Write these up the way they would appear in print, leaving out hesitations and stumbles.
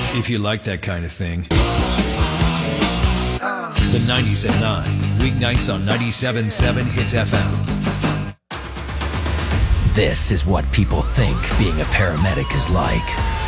If you like that kind of thing. The 90s at 9. Weeknights on 97.7 Hits FM. This is what people think being a paramedic is like.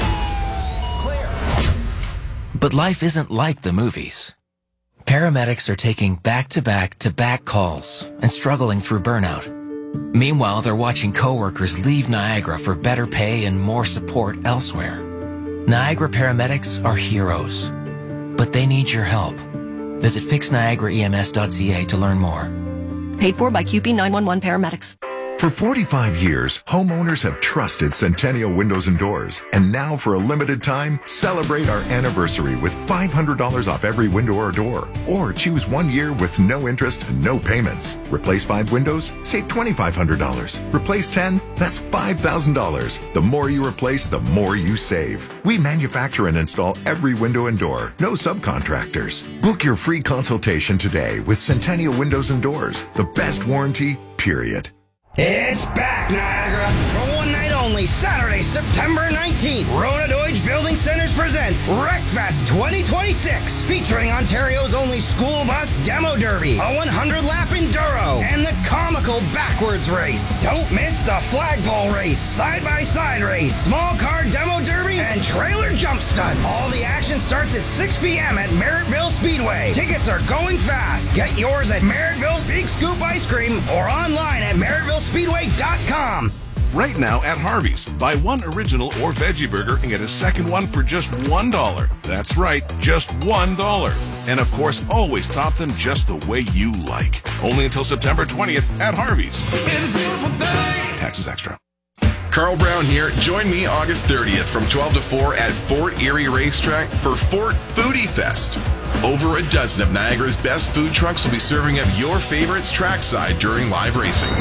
But life isn't like the movies. Paramedics are taking back-to-back-to-back calls and struggling through burnout. Meanwhile, they're watching coworkers leave Niagara for better pay and more support elsewhere. Niagara paramedics are heroes, but they need your help. Visit fixniagaraems.ca to learn more. Paid for by QP 911 paramedics. For 45 years, homeowners have trusted Centennial Windows and Doors. And now, for a limited time, celebrate our anniversary with $500 off every window or door. Or choose 1 year with no interest and no payments. Replace 5 windows? Save $2,500. Replace 10? That's $5,000. The more you replace, the more you save. We manufacture and install every window and door. No subcontractors. Book your free consultation today with Centennial Windows and Doors. The best warranty, period. It's back, Niagara. For one night only, Saturday, September 19th, Rona Deutsch Building Centers presents Wreckfest 2026, featuring Ontario's only school bus demo derby, a 100-lap enduro, and the comical backwards race. Don't miss the flagpole race, side-by-side race, small car demo derby, and trailer jump stunt. All the action starts at 6 p.m. at Merrittville Speedway. Tickets are going fast. Get yours at Merrittville's Big Scoop Ice Cream or online at merrittvillespeedway.com. Right now at Harvey's, buy one original or veggie burger and get a second one for just $1. That's right, just $1. And of course, always top them just the way you like. Only until September 20th at Harvey's. It's a beautiful day. Taxes extra. Carl Brown here. Join me August 30th from 12 to 4 at Fort Erie Racetrack for Fort Foodie Fest. Over a dozen of Niagara's best food trucks will be serving up your favorites trackside during live racing.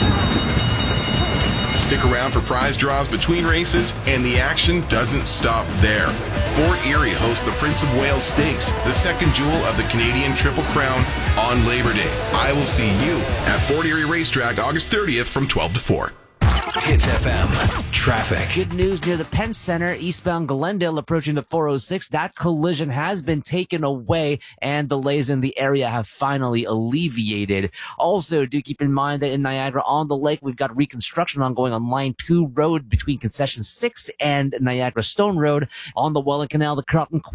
Stick around for prize draws between races, and the action doesn't stop there. Fort Erie hosts the Prince of Wales Stakes, the second jewel of the Canadian Triple Crown, on Labor Day. I will see you at Fort Erie Racetrack August 30th from 12 to 4. Hits FM. Traffic. Good news near the Penn Center, eastbound Glendale approaching the 406. That collision has been taken away and delays in the area have finally alleviated. Also, do keep in mind that in Niagara on the Lake, we've got reconstruction ongoing on Line 2 Road between Concession 6 and Niagara Stone Road. On the Welland Canal, the Carlton